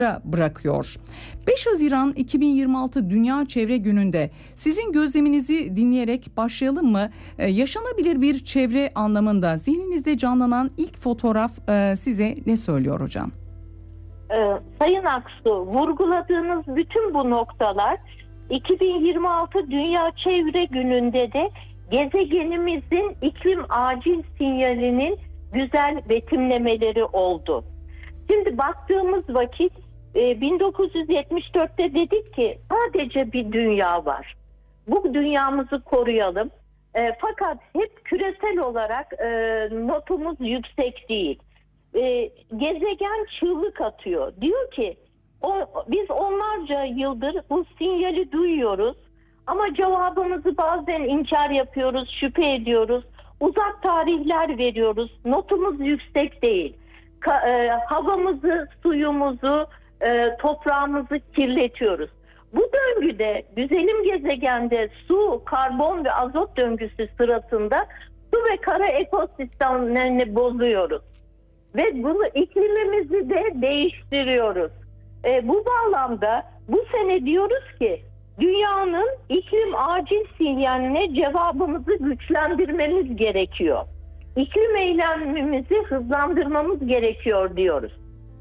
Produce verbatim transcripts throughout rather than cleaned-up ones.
bırakıyor. beş Haziran iki bin yirmi altı Dünya Çevre Günü'nde sizin gözleminizi dinleyerek başlayalım mı? Ee, yaşanabilir bir çevre anlamında zihninizde canlanan ilk fotoğraf e, size ne söylüyor hocam? Ee, Sayın Aksu, vurguladığınız bütün bu noktalar iki bin yirmi altı Dünya Çevre Günü'nde de gezegenimizin iklim acil sinyalinin güzel betimlemeleri oldu. Şimdi baktığımız vakit bin dokuz yüz yetmiş dörtte dedik ki sadece bir dünya var. Bu dünyamızı koruyalım. E, fakat hep küresel olarak e, notumuz yüksek değil. E, gezegen çığlık atıyor. Diyor ki o, biz onlarca yıldır bu sinyali duyuyoruz ama cevabımızı bazen inkar yapıyoruz, şüphe ediyoruz. Uzak tarihler veriyoruz. Notumuz yüksek değil. Ka, e, havamızı, suyumuzu, e, toprağımızı kirletiyoruz. Bu döngüde güzelim gezegende su, karbon ve azot döngüsü sırasında su ve kara ekosistemlerini bozuyoruz. Ve bunu iklimimizi de değiştiriyoruz. E, bu bağlamda bu sene diyoruz ki dünyanın iklim acil sinyaline cevabımızı güçlendirmemiz gerekiyor. İklim eylemimizi hızlandırmamız gerekiyor diyoruz.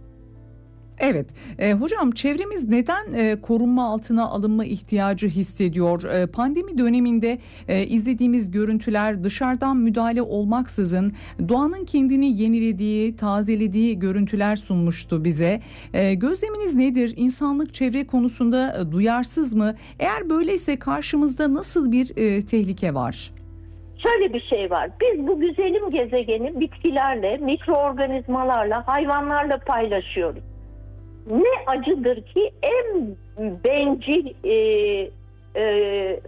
Evet, e, hocam çevremiz neden e, korunma altına alınma ihtiyacı hissediyor? E, pandemi döneminde e, izlediğimiz görüntüler dışarıdan müdahale olmaksızın doğanın kendini yenilediği, tazelediği görüntüler sunmuştu bize. E, gözleminiz nedir? İnsanlık çevre konusunda e, duyarsız mı? Eğer böyleyse karşımızda nasıl bir e, tehlike var? Şöyle bir şey var. Biz bu güzelim gezegeni bitkilerle, mikroorganizmalarla, hayvanlarla paylaşıyoruz. Ne acıdır ki en bencil e, e,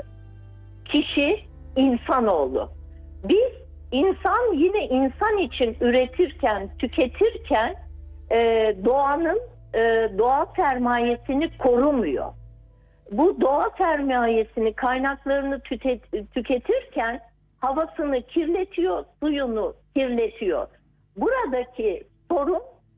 kişi insanoğlu. Biz insan yine insan için üretirken, tüketirken e, doğanın e, doğa sermayesini korumuyor. Bu doğa sermayesini, kaynaklarını tüket, tüketirken havasını kirletiyor, suyunu kirletiyor. Buradaki sorun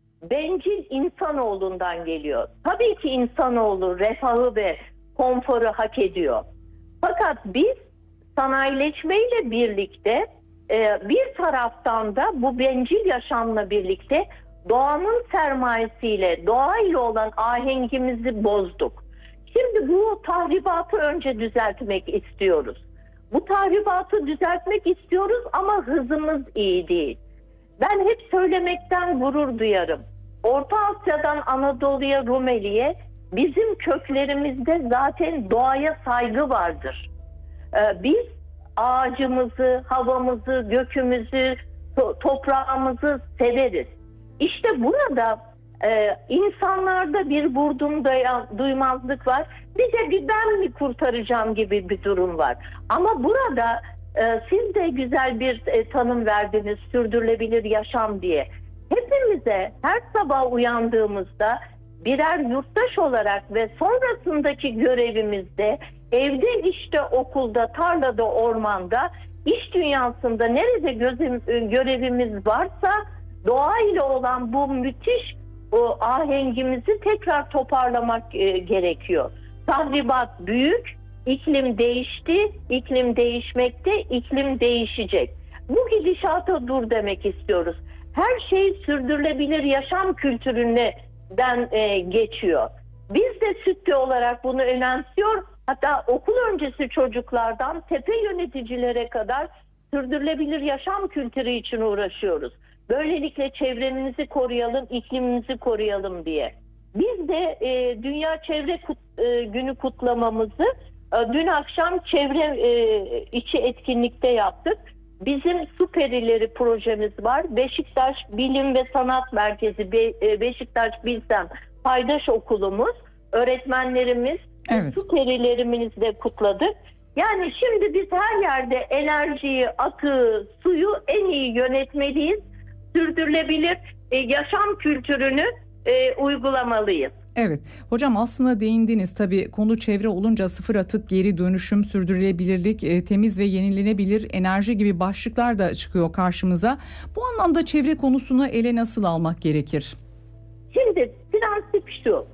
bencil insanoğlundan geliyor. Tabii ki insanoğlu refahı ve konforu hak ediyor. Fakat biz sanayileşmeyle birlikte e, bir taraftan da bu bencil yaşamla birlikte doğanın sermayesiyle, doğayla olan ahengimizi bozduk. Şimdi bu tahribatı önce düzeltmek istiyoruz. Bu tahribatı düzeltmek istiyoruz ama hızımız iyi değil. Ben hep söylemekten gurur duyarım. Orta Asya'dan Anadolu'ya, Rumeli'ye bizim köklerimizde zaten doğaya saygı vardır. Ee, biz ağacımızı, havamızı, gökümüzü, to- toprağımızı severiz. İşte burada e, insanlarda bir vurdum duymazlık var. Bir de bir ben mi kurtaracağım gibi bir durum var. Ama burada e, siz de güzel bir e, tanım verdiniz, sürdürülebilir yaşam diye. Hepimize her sabah uyandığımızda birer yurttaş olarak ve sonrasındaki görevimizde evde, işte, okulda, tarlada, ormanda, iş dünyasında nerede gözüm, görevimiz varsa doğayla olan bu müthiş o ahengimizi tekrar toparlamak e, gerekiyor. Tahribat büyük, iklim değişti, iklim değişmekte, iklim değişecek. Bu gidişata dur demek istiyoruz. Her şey sürdürülebilir yaşam kültüründen e, geçiyor. Biz de SÜTTÜ olarak bunu önemsiyor. Hatta okul öncesi çocuklardan tepe yöneticilere kadar sürdürülebilir yaşam kültürü için uğraşıyoruz. Böylelikle çevremizi koruyalım, iklimimizi koruyalım diye. Biz de e, Dünya Çevre Kut, e, Günü kutlamamızı e, dün akşam çevre e, içi etkinlikte yaptık. Bizim Su Perileri projemiz var. Beşiktaş Bilim ve Sanat Merkezi, Be, e, Beşiktaş Bilsem paydaş okulumuz, öğretmenlerimiz, evet, Su Perilerimizi de kutladık. Yani şimdi biz her yerde enerjiyi, atığı, suyu en iyi yönetmeliyiz. Sürdürülebilir e, yaşam kültürünü e, uygulamalıyız. Evet hocam, aslında değindiniz. Tabii konu çevre olunca sıfır atık, geri dönüşüm, sürdürülebilirlik, e, temiz ve yenilenebilir enerji gibi başlıklar da çıkıyor karşımıza. Bu anlamda çevre konusunu ele nasıl almak gerekir? Şimdi Prensip şu: